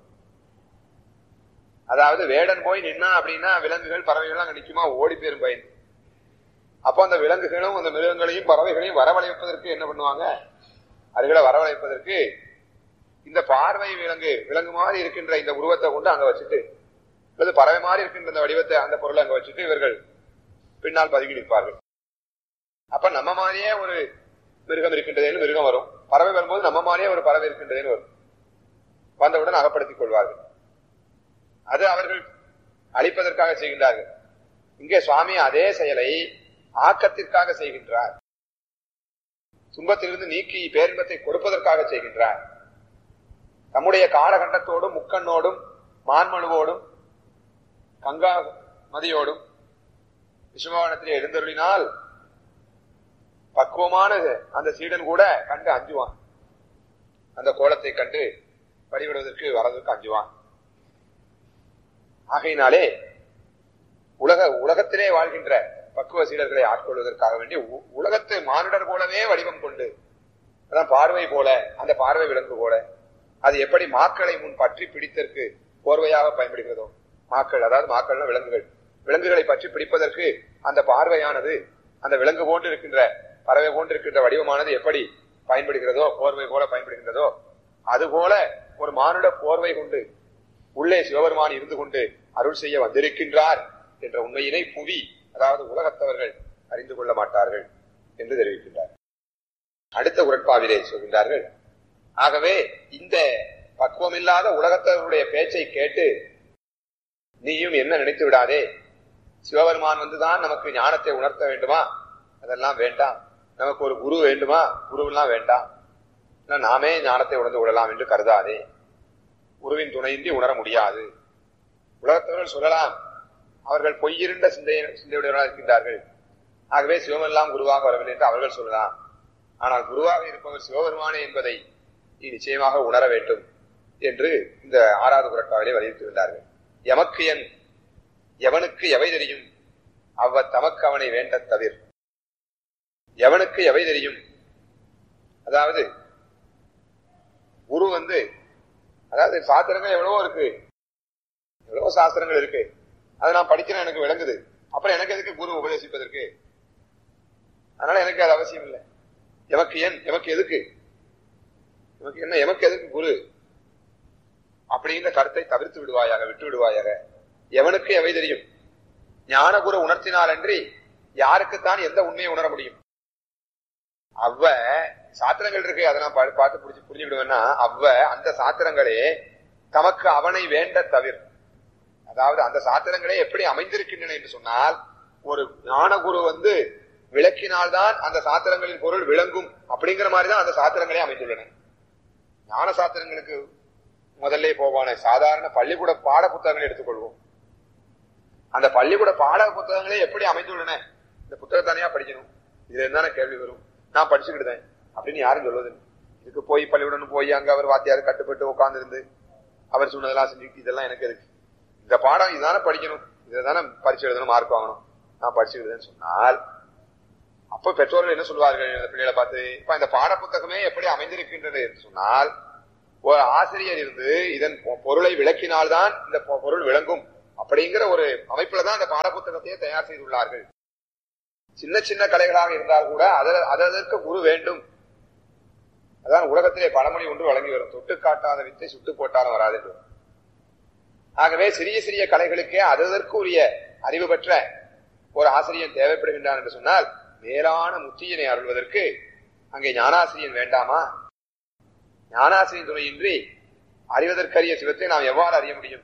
அதாவது வேடன் போய் நின்னா அப்படின்னா விலங்குகள் பறவைகள் அங்க நிக்குமா, ஓடி போயிரும் பயந்து. அப்போ அந்த விலங்குகளும் அந்த மிருகங்களையும் பறவைகளையும் வரவழைப்பதற்கு என்ன பண்ணுவாங்க, அதுகளை வரவழைப்பதற்கு இந்த பார்வை விலங்கு விலங்கு மாதிரி இருக்கின்ற இந்த உருவத்தை கொண்டு அங்க வச்சுட்டு, அல்லது பறவை மாதிரி இருக்கின்ற இந்த வடிவத்தை, அந்த பொருளை அங்க வச்சுட்டு இவர்கள் பின்னால் பதுங்கி நிற்பார்கள். அப்ப நம்ம மாதிரியே ஒரு மிருகம் இருக்கின்றதேன்னு மிருகம் வரும், பறவை வரும்போது நம்ம மாதிரியே ஒரு பறவை இருக்கின்றதேன்னு வரும், வந்தவுடன் அகப்படுத்திக் கொள்வார்கள். அது அவர்கள் அழிப்பதற்காக செய்கின்றார்கள். இங்கே சுவாமி அதே செயலை ஆக்கத்திற்காக செய்கின்றார், துன்பத்திலிருந்து நீக்கி பேரின்பத்தை கொடுப்பதற்காக செய்கின்றார். தம்முடைய காலகண்டத்தோடும் முக்கண்ணோடும் மான்மனுவோடும் கங்கா மதியோடும் விஸ்வவானத்திலே எழுந்தருளினால் பக்குவமான அந்த சீடன் கூட கண்டு அஞ்சுவான், அந்த கோலத்தை கண்டு வழிபடுவதற்கு வரதற்கு அஞ்சுவான். ஆகையினாலே உலக உலகத்திலே வாழ்கின்ற பக்குவ சீடர்களை ஆட்கொள்வதற்காக வேண்டி உலகத்து மானுடர் போலவே வடிவம் கொண்டு, அதான் பார்வை போல, அந்த பார்வை விலங்கு போல, அது எப்படி மாக்களை முன் பற்றி பிடித்தற்கு போர்வையாக பயன்படுகிறதோ, மாக்கள் அதாவது மாக்கள்னா விலங்குகள், விலங்குகளை பற்றி பிடிப்பதற்கு அந்த பார்வையானது அந்த விலங்கு போன்று இருக்கின்ற பறவை போன்று இருக்கின்ற வடிவமானது எப்படி பயன்படுகிறதோ, போர்வை போல பயன்படுகின்றதோ, அதுபோல ஒரு மானுட போர்வை கொண்டு உள்ளே சிவபெருமான் இருந்து கொண்டு அருள் செய்ய வந்திருக்கின்றார் என்ற உண்மையினை புவி, அதாவது உலகத்தவர்கள் அறிந்து கொள்ள மாட்டார்கள் என்று தெரிவிக்கின்றார். அடுத்த உரட்பாவிலே சொல்கின்றார்கள், ஆகவே இந்த பக்குவமில்லாத உலகத்தவர்களுடைய பேச்சை கேட்டு நீயும் என்ன நினைத்து விடாதே, சிவபெருமான் வந்துதான் நமக்கு ஞானத்தை உணர்த்த வேண்டுமா, அதெல்லாம் வேண்டாம், நமக்கு ஒரு குரு வேண்டுமா, குருவெல்லாம் வேண்டாம், நாமே ஞானத்தை உணர்ந்து கொள்ளலாம் என்று கருதாதே, குருவின் துணையின்றி உணர முடியாது. உலகத்தவர்கள் சொல்லலாம், அவர்கள் பொய்யிருண்ட சிந்தை சிந்தையுடையவர்களாக இருக்கின்றார்கள், ஆகவே சிவமெல்லாம் குருவாக வரவில்லை என்று அவர்கள் சொல்லலாம். ஆனால் குருவாக இருப்பவர் சிவபெருமானே என்பதை நீ நிச்சயமாக உணர வேண்டும் என்று இந்த ஆறாவது குறட்பாவிலே வலியுறுத்துகின்றார்கள். எமக்கு என் எவனுக்கு எவை தெரியும், அவ்வ தமக்கு அவனை வேண்ட தவிர. எவனுக்கு எவை தெரியும், அதாவது குரு வந்து, அதாவது சாஸ்திரங்கள் எவ்வளவோ இருக்கு, எவ்வளவோ சாஸ்திரங்கள் இருக்கு, அதை நான் படிக்கிறேன், எனக்கு விளங்குது, அப்புறம் எனக்கு எதுக்கு குரு உபதேசிப்பதற்கு, அதனால எனக்கு அது அவசியம் இல்லை. எமக்கு ஏன், எமக்கு எதுக்கு, எமக்கு என்ன, எமக்கு எதுக்கு குரு அப்படிங்கிற கருத்தை தவிர்த்து விடுவாயாக, விட்டு விடுவாயாக. எவனுக்கு எவை தெரியும், ஞான குரு உணர்த்தினால் அன்றி யாருக்குத்தான் எந்த உண்மையை உணர முடியும். அவ்வ சாத்திரங்கள் இருக்கு, அதை நான் பார்த்து புரிஞ்சு புரிஞ்சு விடுவேன்னா, அவ்வ அந்த சாத்திரங்களே தமக்கு அவனை வேண்ட தவிர, அதாவது அந்த சாத்திரங்களே எப்படி அமைந்திருக்கின்றன என்று சொன்னால், ஒரு ஞான குரு வந்து விளக்கினால்தான் அந்த சாத்திரங்களின் பொருள் விளங்கும் அப்படிங்கிற மாதிரிதான் அந்த சாத்திரங்களே அமைந்துள்ளன. ஞான சாத்திரங்களுக்கு முதல்ல போவான சாதாரண பள்ளிக்கூட பாட புத்தகங்களை எடுத்துக்கொள்வோம். அந்த பள்ளிக்கூட பாட புத்தகங்களே எப்படி அமைந்துள்ளன? இந்த புத்தகத்தானையா படிக்கணும், இதுல இருந்தான கேள்வி வரும், நான் படிச்சுக்கிட்டேன் அப்படின்னு யாரும் சொல்வது. இதுக்கு போய் பள்ளிக்கூடம் போய் அங்க அவர் வாத்தியாரு கட்டுப்பட்டு உட்கார்ந்து இருந்து அவர் சொன்னதெல்லாம் செஞ்சுக்கிட்டு இதெல்லாம் எனக்கு இருக்கு. இந்த பாடம் இதுதானே படிக்கணும், இதுதானே பரிசு எழுதணும், மார்க் வாங்கணும், நான் படிச்சுக்கிட்டேன்னு சொன்னால் அப்ப பெற்றோர்கள் என்ன சொல்வார்கள் இந்த பிள்ளைகளை பார்த்து? இப்ப இந்த பாட புத்தகமே எப்படி அமைந்திருக்கின்றது என்று சொன்னால், ஒரு ஆசிரியர் இருந்து இதன் பொருளை விளக்கினால்தான் இந்த பொருள் விளங்கும் அப்படிங்கிற ஒரு அமைப்புலதான் இந்த பாட புத்தகத்தையே தயார் செய்துள்ளார்கள். சின்ன சின்ன கலைகளாக இருந்தால் கூட அதற்கு குரு வேண்டும். அதான் உலகத்திலே பழமொழி ஒன்று வழங்கி வரும், தொட்டு காட்டாத வித்தை சுட்டு போட்டாலும் வராது என்று. ஆகவே சிறிய சிறிய கலைகளுக்கே அதற்கு உரிய அறிவு பெற்ற ஒரு ஆசிரியன் தேவைப்படுகின்றான் என்று சொன்னால், மேலான முத்தியினை அருள்வதற்கு அங்கே ஞானாசிரியன் வேண்டாமா? ஞானாசிரியன் துணையின்றி அறிவதற்கரிய சிவத்தை நாம் எவ்வாறு அறிய முடியும்?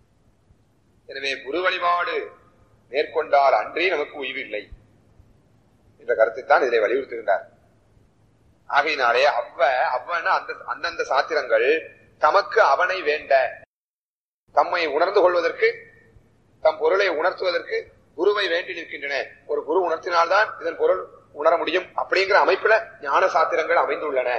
எனவே குரு வழிபாடு மேற்கொண்டால் அன்றே நமக்கு உய்வில்லை என்ற கருத்தை தான் இதிலே வலியுறுத்துகின்றார். ஆகையினாலே அவ்வ அவ்வன அந்த அந்தந்த சாத்திரங்கள் தமக்கு அவனை வேண்ட, தம்மை உணர்ந்து கொள்வதற்கு, தம் பொருளை உணர்த்துவதற்கு குருவை வேண்டி நிற்கின்றன. ஒரு குரு உணர்த்தினால்தான் இதன் பொருள் உணர முடியும் அப்படிங்கிற அமைப்புல ஞான சாத்திரங்கள் அமைந்துள்ளன.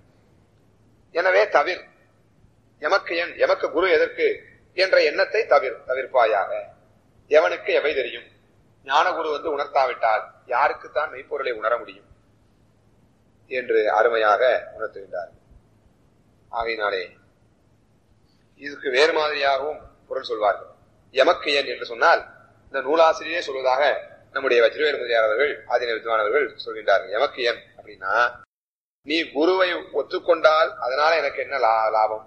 எனவே தவிர் எமக்கு என் எமக்கு குரு எதற்கு என்ற எண்ணத்தை தவிர் தவிர்ப்பாயாக. எவனுக்கு எவை தெரியும்? ஞான குரு வந்து உணர்த்தாவிட்டால் யாருக்குத்தான் மெய்ப்பொருளை உணர முடியும் என்று அருமையாக உணர்த்துகின்றார். ஆகையினாலே இதுக்கு வேறு மாதிரியாகவும் பொருள் சொல்வார்கள். எமக்கு என் என்று சொன்னால் இந்த நூலாசிரியரே சொல்வதாக நம்முடைய வஜ்ரவேல் முதலியார் அவர்கள், ஆதீன வித்வானவர்கள் சொல்கின்றார்கள். எமக்கு என் அப்படின்னா, நீ குருவை ஒத்துக்கொண்டால் அதனால எனக்கு என்ன லாபம்?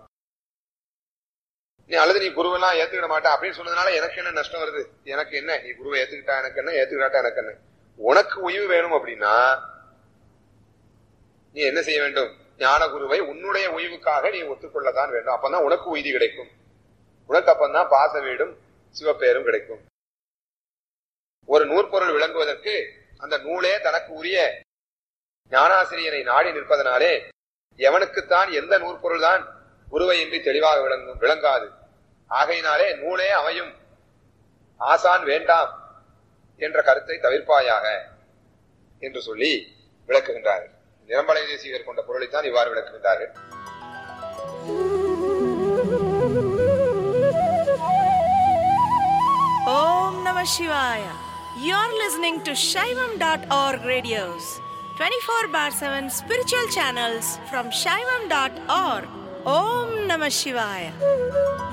நீ அல்லது நீ குருவெல்லாம் ஏத்துக்கிட மாட்டா அப்படின்னு சொன்னதுனால எனக்கு என்ன நஷ்டம் வருது? எனக்கு என்ன? நீ குருவை ஏத்துக்கிட்டா எனக்கு என்ன, ஏத்துக்கிட்டாட்டா எனக்கு என்ன? உனக்கு உய்வு வேணும் அப்படின்னா நீ என்ன செய்ய வேண்டும்? ஞான குருவை உன்னுடைய உய்வுக்காக நீ ஒத்துக்கொள்ளத்தான் வேண்டும். அப்பதான் உனக்கு உய்தி கிடைக்கும். உனக்கு அப்பந்தான் பாச வீடும் சிவப்பேரும் கிடைக்கும். ஒரு நூற்பொருள் விளங்குவதற்கு அந்த நூலே தனக்கு உரிய ஞானாசிரியனை நாடி நிற்பதனாலே எவனுக்குத்தான் எந்த நூற்பொருள் தான் குருவை இன்றி தெளிவாக விளங்கும் விளங்காது. ஆகையினாலே நூலே அமையும், ஆசான் வேண்டாம் என்ற கருத்தை தவிர்ப்பாயாக என்று சொல்லி விளக்குகின்றார்கள். நிரம்பலை தேசிகர் கொண்ட பொருளைத்தான் இவ்வாறு விளக்குகின்றார்கள்.
Om Namah Shivaya. You're listening to Shaivam dot org radios, twenty-four bar seven spiritual channels from Shaivam dot org. Om Namah Shivaya.